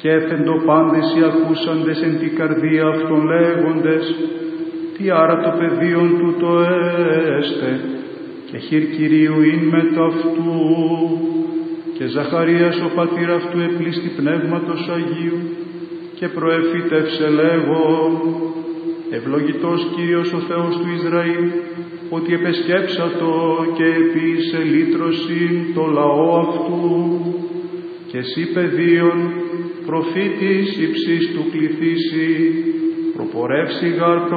και έφεντο πάντες οι ακούσαντες εν την καρδία αυτών λέγοντες, τι άρα το παιδίον τούτο έστε, και χειρ Κυρίου ειν μετά αυτού, και Ζαχαρίας ο πατήρ αυτού επλήστη πνεύματος Αγίου, και προεφήτευσε λέγον, ευλογητός Κύριος ο Θεός του Ισραήλ, ότι επεσκέψατο και επίησε λύτρωσιν το λαό αυτού, και εσύ παιδίον προφήτης υψίστου κληθήσει, προπορεύσει γάρ